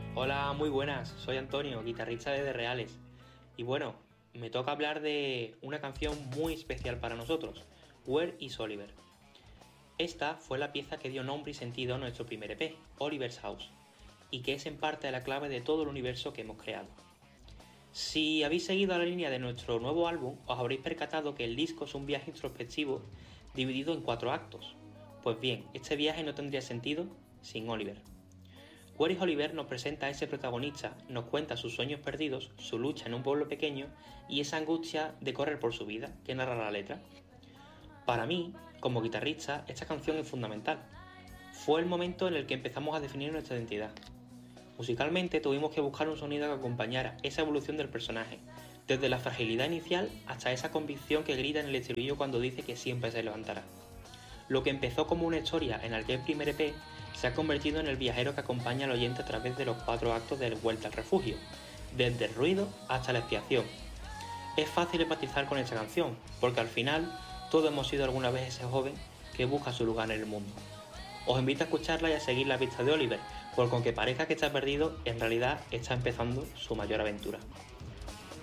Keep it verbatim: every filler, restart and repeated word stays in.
Hola, muy buenas, soy Antonio, guitarrista de The Reales. Y bueno, me toca hablar de una canción muy especial para nosotros, Where is Oliver? Esta fue la pieza que dio nombre y sentido a nuestro primer E P, Oliver's House, y que es en parte la clave de todo el universo que hemos creado. Si habéis seguido la línea de nuestro nuevo álbum, os habréis percatado que el disco es un viaje introspectivo dividido en cuatro actos. Pues bien, este viaje no tendría sentido sin Oliver. Where is Oliver nos presenta a ese protagonista, nos cuenta sus sueños perdidos, su lucha en un pueblo pequeño y esa angustia de correr por su vida que narra la letra. Para mí, como guitarrista, esta canción es fundamental. Fue el momento en el que empezamos a definir nuestra identidad. Musicalmente tuvimos que buscar un sonido que acompañara esa evolución del personaje, desde la fragilidad inicial hasta esa convicción que grita en el estribillo cuando dice que siempre se levantará. Lo que empezó como una historia en aquel primer E P se ha convertido en el viajero que acompaña al oyente a través de los cuatro actos de Vuelta al Refugio, desde el ruido hasta la expiación. Es fácil empatizar con esta canción, porque al final todos hemos sido alguna vez ese joven que busca su lugar en el mundo. Os invito a escucharla y a seguir la pista de Oliver, porque aunque parezca que está perdido, en realidad está empezando su mayor aventura.